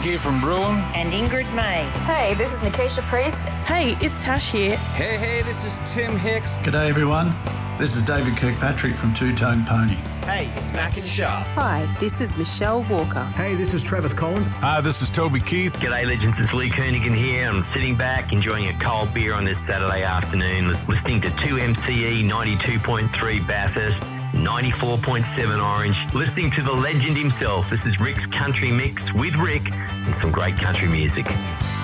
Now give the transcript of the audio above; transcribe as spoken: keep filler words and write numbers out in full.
here from Bruin. And Ingrid May. Hey, this is Nikesha Priest. Hey, it's Tash here. Hey, hey, this is Tim Hicks. G'day everyone. This is David Kirkpatrick from Two Tone Pony. Hey, it's Mac and Sharp. Hi, this is Michelle Walker. Hey, this is Travis Collins. Hi, this is Toby Keith. G'day legends, it's Lee Koenigan here. I'm sitting back enjoying a cold beer on this Saturday afternoon, listening to two M C E ninety-two point three Bathurst, ninety-four point seven Orange, listening to the legend himself. This is Rick's Country Mix with Rick and some great country music.